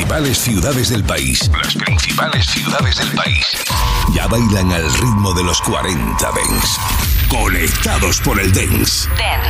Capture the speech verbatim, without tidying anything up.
principales ciudades del país. Las principales ciudades del país. Ya bailan al ritmo de los cuarenta Dance. Conectados por el Dance.